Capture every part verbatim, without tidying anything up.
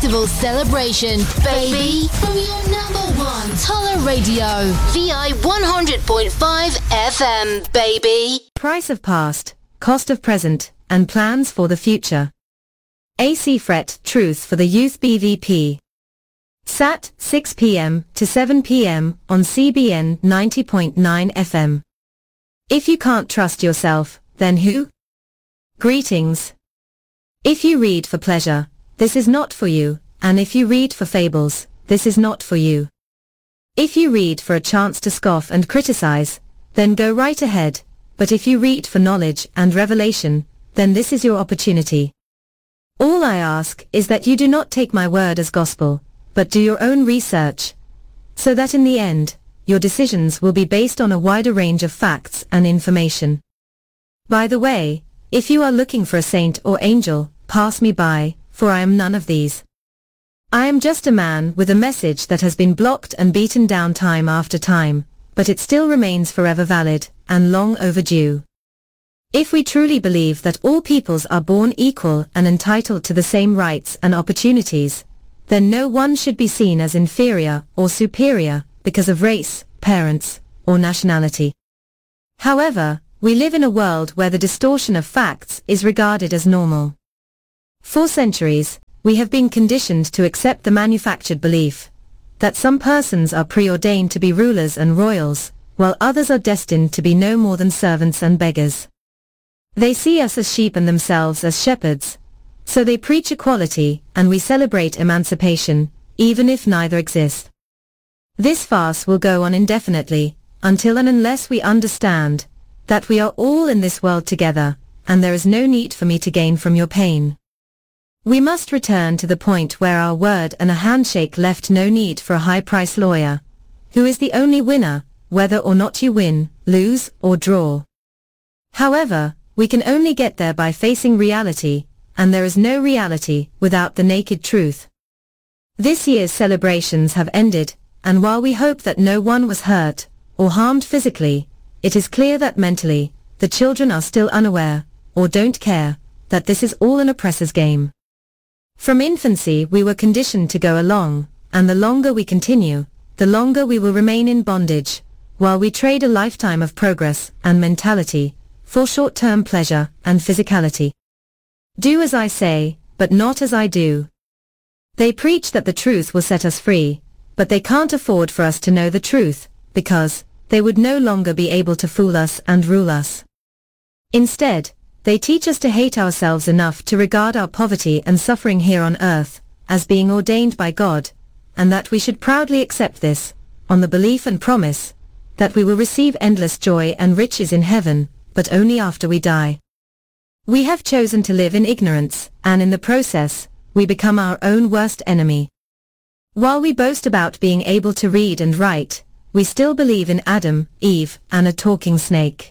Festival celebration, baby, from your number one Toller Radio, V I one hundred point five F M, baby. Price of past, cost of present, and plans for the future. A C Fret Truth for the Youth B V P. Sat, six p m to seven p m on C B N ninety point nine F M. If you can't trust yourself, then who? Greetings. If you read for pleasure, this is not for you, and if you read for fables, this is not for you. If you read for a chance to scoff and criticize, then go right ahead, but if you read for knowledge and revelation, then this is your opportunity. All I ask is that you do not take my word as gospel, but do your own research, so that in the end, your decisions will be based on a wider range of facts and information. By the way, if you are looking for a saint or angel, pass me by, for I am none of these. I am just a man with a message that has been blocked and beaten down time after time, but it still remains forever valid, and long overdue. If we truly believe that all peoples are born equal and entitled to the same rights and opportunities, then no one should be seen as inferior or superior because of race, parents, or nationality. However, we live in a world where the distortion of facts is regarded as normal. For centuries, we have been conditioned to accept the manufactured belief that some persons are preordained to be rulers and royals, while others are destined to be no more than servants and beggars. They see us as sheep and themselves as shepherds, so they preach equality, and we celebrate emancipation, even if neither exist. This farce will go on indefinitely, until and unless we understand that we are all in this world together, and there is no need for me to gain from your pain. We must return to the point where our word and a handshake left no need for a high-price lawyer, who is the only winner, whether or not you win, lose, or draw. However, we can only get there by facing reality, and there is no reality without the naked truth. This year's celebrations have ended, and while we hope that no one was hurt or harmed physically, it is clear that mentally, the children are still unaware, or don't care, that this is all an oppressor's game. From infancy we were conditioned to go along, and the longer we continue, the longer we will remain in bondage, while we trade a lifetime of progress and mentality for short-term pleasure and physicality. Do as I say, but not as I do. They preach that the truth will set us free, but they can't afford for us to know the truth, because they would no longer be able to fool us and rule us. Instead, they teach us to hate ourselves enough to regard our poverty and suffering here on earth as being ordained by God, and that we should proudly accept this, on the belief and promise that we will receive endless joy and riches in heaven, but only after we die. We have chosen to live in ignorance, and in the process, we become our own worst enemy. While we boast about being able to read and write, we still believe in Adam, Eve, and a talking snake.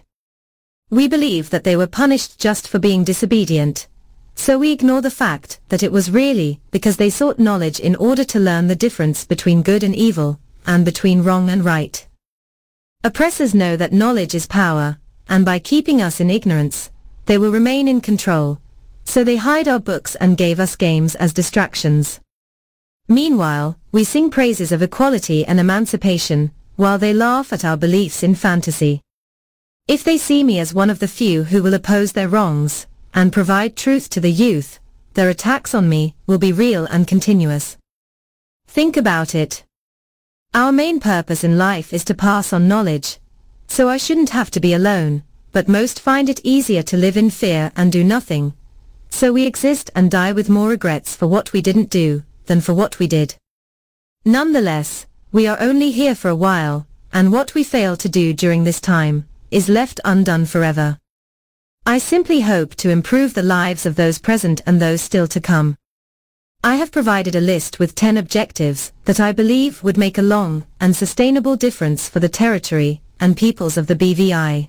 We believe that they were punished just for being disobedient, so we ignore the fact that it was really because they sought knowledge in order to learn the difference between good and evil, and between wrong and right. Oppressors know that knowledge is power, and by keeping us in ignorance, they will remain in control, so they hide our books and gave us games as distractions. Meanwhile, we sing praises of equality and emancipation, while they laugh at our beliefs in fantasy. If they see me as one of the few who will oppose their wrongs, and provide truth to the youth, their attacks on me will be real and continuous. Think about it. Our main purpose in life is to pass on knowledge, so I shouldn't have to be alone, but most find it easier to live in fear and do nothing. So we exist and die with more regrets for what we didn't do, than for what we did. Nonetheless, we are only here for a while, and what we fail to do during this time, is left undone forever. I simply hope to improve the lives of those present and those still to come. I have provided a list with ten objectives that I believe would make a long and sustainable difference for the territory and peoples of the B V I.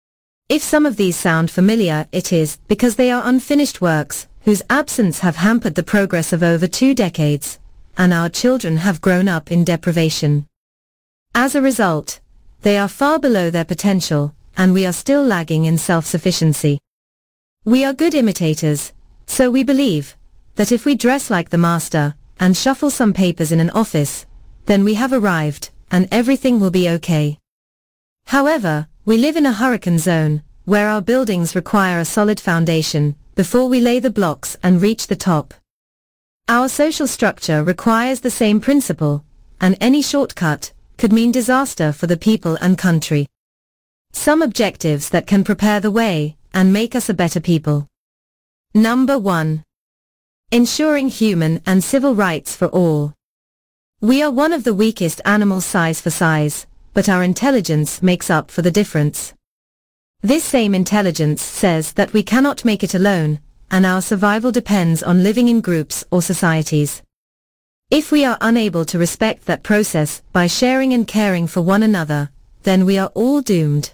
If some of these sound familiar, it is because they are unfinished works, whose absence have hampered the progress of over two decades, and our children have grown up in deprivation. As a result, they are far below their potential, and we are still lagging in self-sufficiency. We are good imitators, so we believe that if we dress like the master, and shuffle some papers in an office, then we have arrived, and everything will be okay. However, we live in a hurricane zone, where our buildings require a solid foundation, before we lay the blocks and reach the top. Our social structure requires the same principle, and any shortcut could mean disaster for the people and country. Some objectives that can prepare the way and make us a better people. Number one. Ensuring human and civil rights for all. We are one of the weakest animals size for size, but our intelligence makes up for the difference. This same intelligence says that we cannot make it alone, and our survival depends on living in groups or societies. If we are unable to respect that process by sharing and caring for one another, then we are all doomed.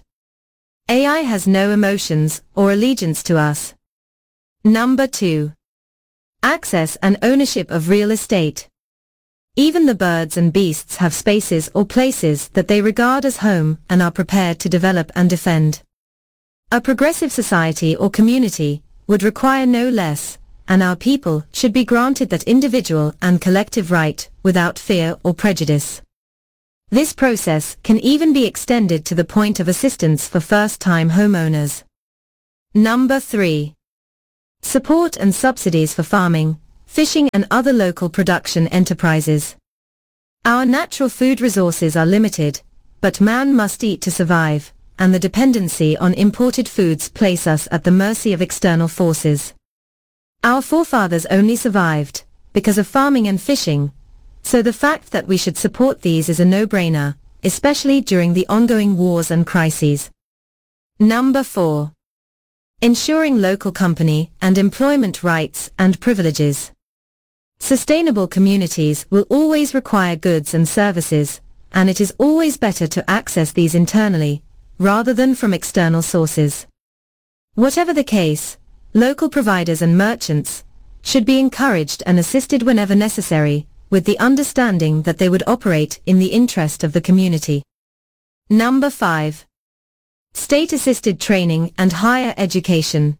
A I has no emotions or allegiance to us. Number two. Access and ownership of real estate. Even the birds and beasts have spaces or places that they regard as home and are prepared to develop and defend. A progressive society or community would require no less, and our people should be granted that individual and collective right without fear or prejudice. This process can even be extended to the point of assistance for first-time homeowners. Number three. Support and subsidies for farming, fishing and other local production enterprises. Our natural food resources are limited, but man must eat to survive, and the dependency on imported foods place us at the mercy of external forces. Our forefathers only survived because of farming and fishing, so the fact that we should support these is a no-brainer, especially during the ongoing wars and crises. Number four. Ensuring local company and employment rights and privileges. Sustainable communities will always require goods and services, and it is always better to access these internally, rather than from external sources. Whatever the case, local providers and merchants should be encouraged and assisted whenever necessary, with the understanding that they would operate in the interest of the community. Number five. State-assisted training and higher education.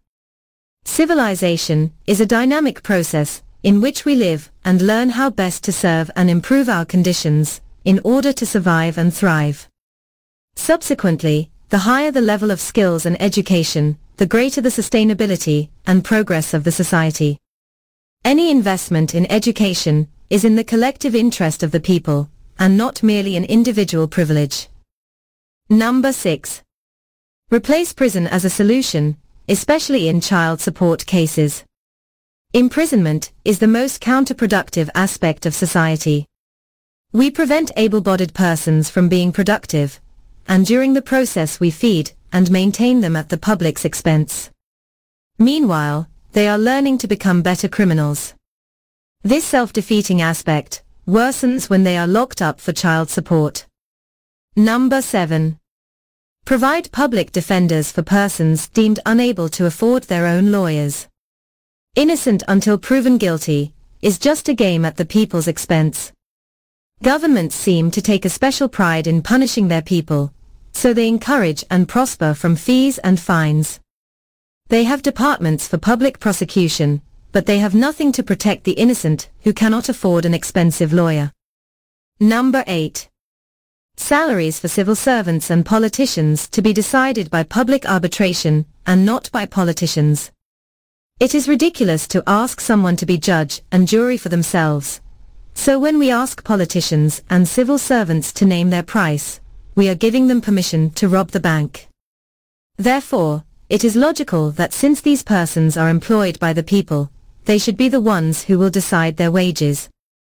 Civilization is a dynamic process in which we live and learn how best to serve and improve our conditions in order to survive and thrive. Subsequently, the higher the level of skills and education, the greater the sustainability and progress of the society. Any investment in education is in the collective interest of the people, and not merely an individual privilege. Number six. Replace prison as a solution, especially in child support cases. Imprisonment is the most counterproductive aspect of society. We prevent able-bodied persons from being productive, and during the process we feed and maintain them at the public's expense. Meanwhile, they are learning to become better criminals. This self-defeating aspect worsens when they are locked up for child support. Number seven. Provide public defenders for persons deemed unable to afford their own lawyers. Innocent until proven guilty is just a game at the people's expense. Governments seem to take a special pride in punishing their people, so they encourage and prosper from fees and fines. They have departments for public prosecution, but they have nothing to protect the innocent who cannot afford an expensive lawyer. Number eight. Salaries for civil servants and politicians to be decided by public arbitration, and not by politicians. It is ridiculous to ask someone to be judge and jury for themselves. So when we ask politicians and civil servants to name their price, we are giving them permission to rob the bank. Therefore, it is logical that since these persons are employed by the people, they should be the ones who will decide their wages.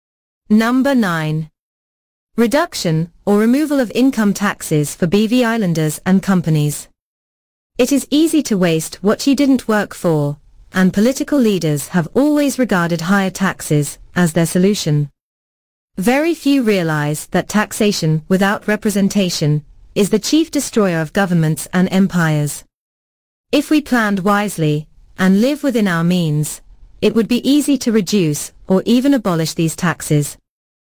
Number nine. Reduction or removal of income taxes for B V Islanders and companies. It is easy to waste what you didn't work for, and political leaders have always regarded higher taxes as their solution. Very few realize that taxation without representation is the chief destroyer of governments and empires. If we planned wisely and live within our means, it would be easy to reduce or even abolish these taxes.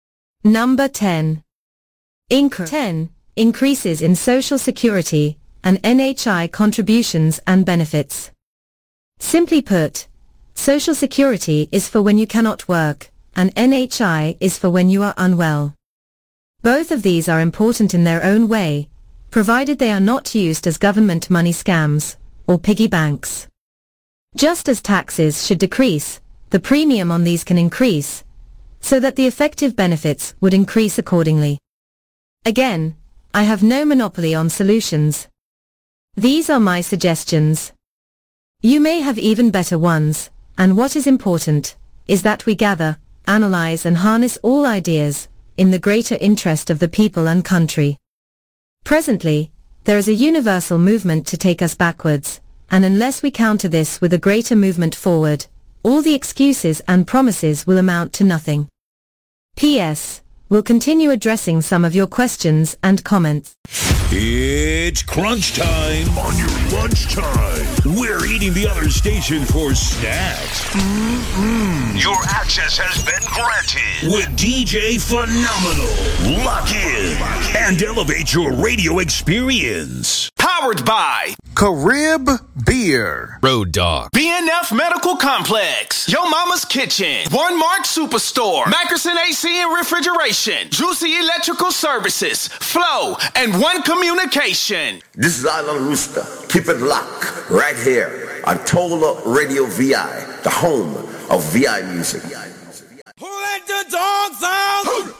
Number ten. Incre- ten. Increases in Social Security and N H I contributions and benefits. Simply put, Social Security is for when you cannot work, and N H I is for when you are unwell. Both of these are important in their own way, provided they are not used as government money scams or piggy banks. Just as taxes should decrease, the premium on these can increase, so that the effective benefits would increase accordingly. Again, I have no monopoly on solutions. These are my suggestions. You may have even better ones, and what is important is that we gather, analyze and harness all ideas in the greater interest of the people and country. Presently, there is a universal movement to take us backwards, and unless we counter this with a greater movement forward, all the excuses and promises will amount to nothing. P S We'll continue addressing some of your questions and comments. It's crunch time on your lunchtime. We're eating the other station for snacks. Mm-mm. Your access has been granted with D J Phenomenal. Lock in and elevate your radio experience. Powered by Carib Beer, Road Dog, B N F Medical Complex, Yo Mama's Kitchen, One Mark Superstore, Mackerson A C and Refrigeration, Juicy Electrical Services, Flow, and One Communication. This is Island Rooster. Keep it locked right here on Tola Radio V I, the home of V I music. Who let the dogs out?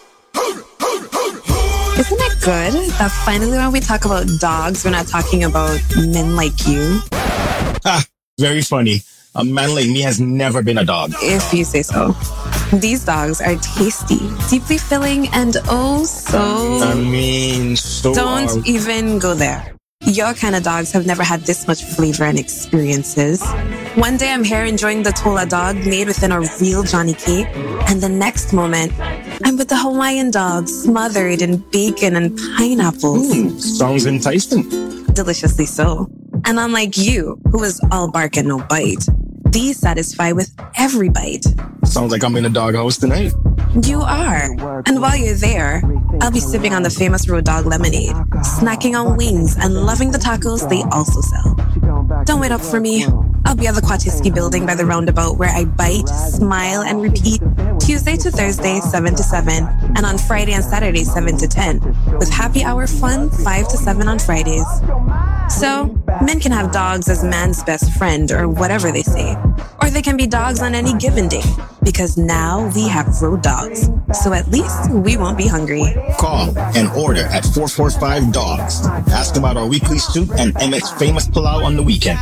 Isn't it good that finally when we talk about dogs, we're not talking about men like you? Ah, very funny. A man like me has never been a dog. If you say so. These dogs are tasty, deeply filling, and oh so... I mean, so... Don't are... even go there. Your kind of dogs have never had this much flavor and experiences. One day I'm here enjoying the Tola dog made within a real Johnny Cake, and the next moment I'm with the Hawaiian dog smothered in bacon and pineapples. Mm, sounds enticing. Deliciously so. And unlike you, who is all bark and no bite, these satisfy with every bite. Sounds like I'm in a doghouse tonight. You are. And while you're there, I'll be sipping on the famous Road Dog lemonade, snacking on wings, and loving the tacos they also sell. Don't wait up for me. I'll be at the Kwatiski building by the roundabout where I bite, smile, and repeat Tuesday to Thursday, seven to seven, and on Friday and Saturday, seven to ten, with happy hour fun, five to seven on Fridays. So, men can have dogs as man's best friend, or whatever they say. Or they can be dogs on any given day, because now we have Road Dogs. So at least we won't be hungry. Call and order at four four five dogs. Ask about our weekly soup and Emmett's famous pilau on the weekend.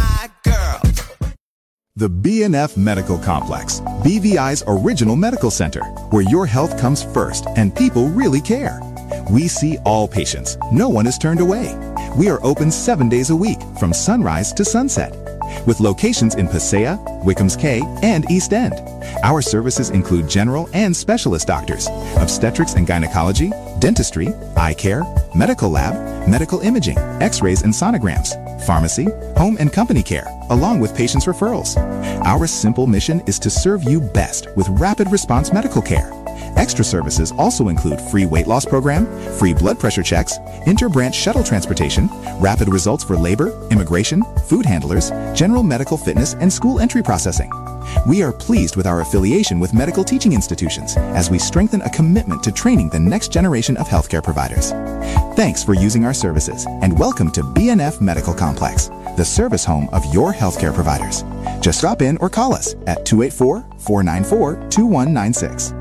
The B N F Medical Complex, B V I's original medical center, where your health comes first and people really care. We see all patients. No one is turned away. We are open seven days a week, from sunrise to sunset, with locations in Paseo, Wickham's Cay, and East End. Our services include general and specialist doctors, obstetrics and gynecology, dentistry, eye care, medical lab, medical imaging, x-rays and sonograms, pharmacy, home and company care, along with patients' referrals. Our simple mission is to serve you best with rapid response medical care. Extra services also include free weight loss program, free blood pressure checks, inter-branch shuttle transportation, rapid results for labor, immigration, food handlers, general medical fitness, and school entry processing. We are pleased with our affiliation with medical teaching institutions as we strengthen a commitment to training the next generation of healthcare providers. Thanks for using our services, and welcome to B N F Medical Complex, the service home of your healthcare providers. Just stop in or call us at two eight four, four nine four, two one nine six.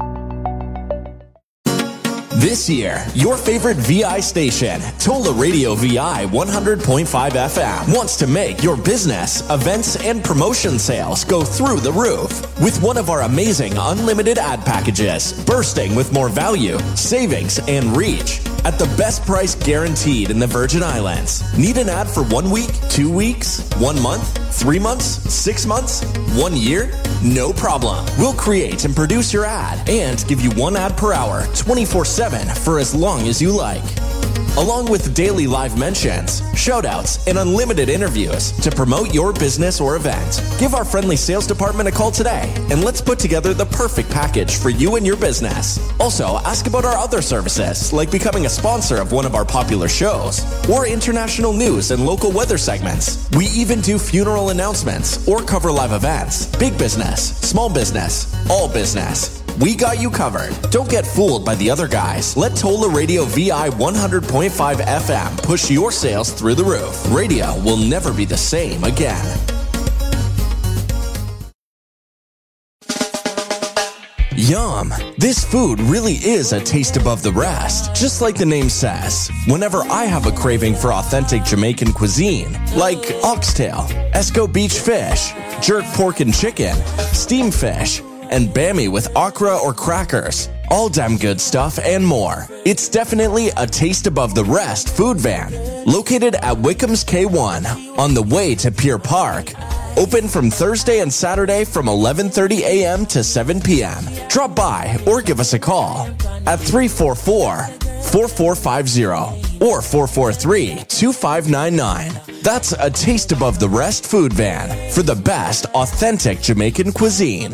This year, your favorite V I station, Tola Radio V I one hundred point five F M, wants to make your business, events, and promotion sales go through the roof with one of our amazing unlimited ad packages, bursting with more value, savings, and reach at the best price guaranteed in the Virgin Islands. Need an ad for one week, two weeks, one month, three months, six months, one year? No problem. We'll create and produce your ad and give you one ad per hour, twenty-four seven for as long as you like. along with daily live mentions, shoutouts, and unlimited interviews to promote your business or event. Give our friendly sales department a call today, and let's put together the perfect package for you and your business. Also, ask about our other services, like becoming a sponsor of one of our popular shows, or international news and local weather segments. We even do funeral announcements or cover live events. Big business, small business, all business. We got you covered. Don't get fooled by the other guys. Let Tola Radio V I one hundred point five F M push your sales through the roof. Radio will never be the same again. Yum! This food really is a taste above the rest. Just like the name says, whenever I have a craving for authentic Jamaican cuisine, like oxtail, Esco beach fish, jerk pork and chicken, steamed fish, and bammy with okra or crackers, all damn good stuff and more. It's definitely a taste above the rest food van, located at Wickham's K one, on the way to Pier Park. Open from Thursday and Saturday from eleven thirty a.m. to seven p.m. Drop by or give us a call at three four four, four four five zero or four four three, two five nine nine. That's a taste above the rest food van for the best authentic Jamaican cuisine.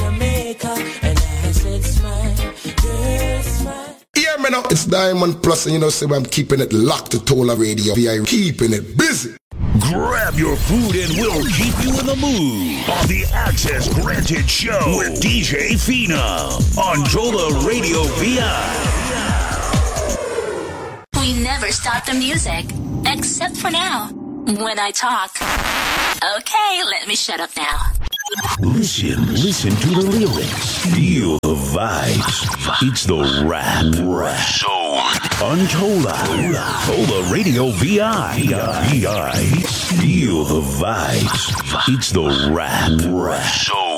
Yeah, man, it's Diamond Plus, and you know, so I'm keeping it locked to Tola Radio. We are keeping it busy. Grab your food and we'll keep you in the mood on the Access Granted Show with D J Fina on Tola Radio V I. We never stop the music, except for now, when I talk. Okay, let me shut up now. Listen, listen to the lyrics. Feel the vibes. It's the rap. Rap. So on Tola. Tola Radio V I. V I. Feel the vibes. It's the rap. Rap. So